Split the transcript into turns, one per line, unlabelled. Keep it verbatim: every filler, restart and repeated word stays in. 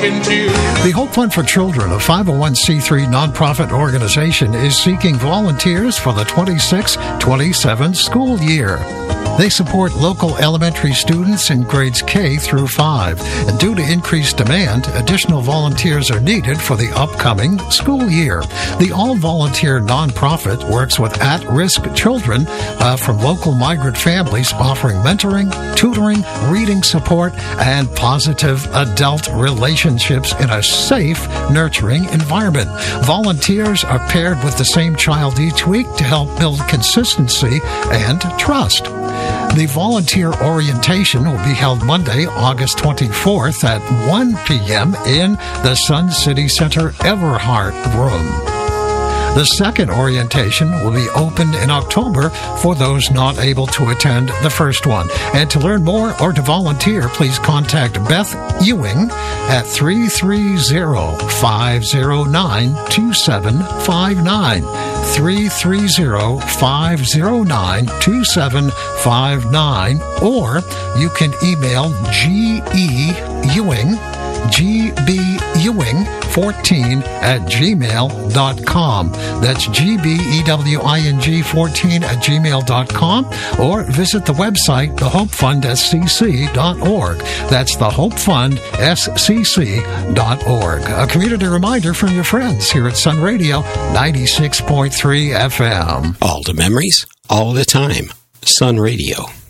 talking to.
The Hope Fund for Children, a five oh one c three nonprofit organization, is seeking volunteers for the twenty-six twenty-seven school year. They support local elementary students in grades K through five. And due to increased demand, additional volunteers are needed for the upcoming school year. The all-volunteer nonprofit works with at-risk children uh, from local migrant families, offering mentoring, tutoring, reading support, and positive adult relationships in a safe, nurturing environment. Volunteers are paired with the same child each week to help build consistency and trust. The volunteer orientation will be held Monday, August twenty-fourth at one p.m. in the Sun City Center Everhart Room. The second orientation will be opened in October for those not able to attend the first one. And to learn more or to volunteer, please contact Beth Ewing at three three zero, five zero nine, two seven five nine. three three zero, five zero nine, two seven five nine, or you can email G E Ewing, G B Ewing fourteen at gmail dot com. That's G B E W I N G fourteen at gmail dot com, or visit the website the hope fund s c c dot org. That's the hope fund s c c dot org. A community reminder from your friends here at Sun Radio ninety-six point three F M.
All the memories, all the time. Sun Radio.